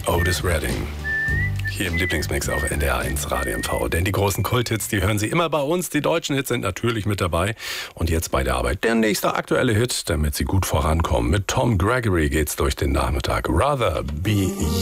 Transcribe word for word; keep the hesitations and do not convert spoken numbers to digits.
Otis Redding. Hier im Lieblingsmix auf N D R eins Radio M V. Denn die großen Kulthits, die hören Sie immer bei uns. Die deutschen Hits sind natürlich mit dabei. Und jetzt bei der Arbeit der nächste aktuelle Hit, damit Sie gut vorankommen. Mit Tom Gregory geht's durch den Nachmittag. Rather Be